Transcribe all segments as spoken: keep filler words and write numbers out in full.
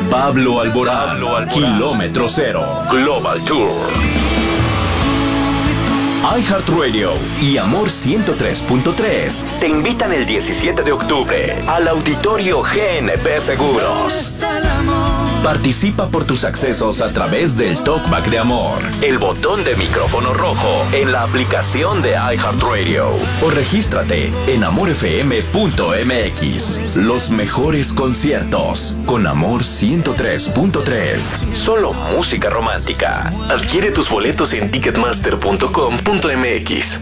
Pablo Alborán, Pablo Alborán. Kilómetro Cero, Global Tour. iHeartRadio y Amor ciento tres punto tres te invitan el diecisiete de octubre al Auditorio G N P Seguros. Participa por tus accesos a través del Talkback de Amor, el botón de micrófono rojo en la aplicación de iHeartRadio o regístrate en amor f m punto m x. Los mejores conciertos con Amor ciento tres punto tres. Solo música romántica. Adquiere tus boletos en ticketmaster punto com punto m x.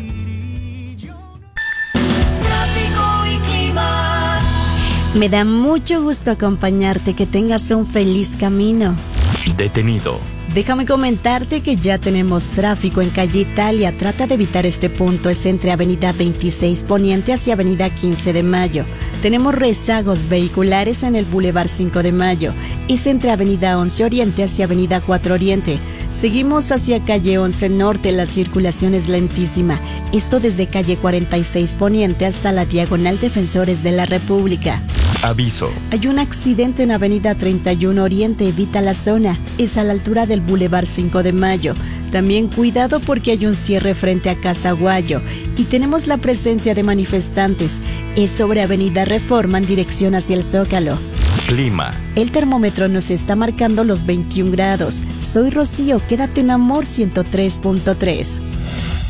Me da mucho gusto acompañarte, que tengas un feliz camino. Detenido. Déjame comentarte que ya tenemos tráfico en calle Italia. Trata de evitar este punto, es entre avenida veintiséis Poniente hacia avenida quince de Mayo. Tenemos rezagos vehiculares en el Boulevard cinco de Mayo. Es entre avenida once Oriente hacia avenida cuatro Oriente. Seguimos hacia calle once Norte, la circulación es lentísima. Esto desde calle cuarenta y seis Poniente hasta la diagonal Defensores de la República. Aviso. Hay un accidente en avenida treinta y uno Oriente, evita la zona. Es a la altura del Boulevard cinco de Mayo. También cuidado porque hay un cierre frente a Casaguayo. Y tenemos la presencia de manifestantes. Es sobre avenida Reforma en dirección hacia el Zócalo. Clima. El termómetro nos está marcando los veintiún grados. Soy Rocío, quédate en Amor ciento tres punto tres.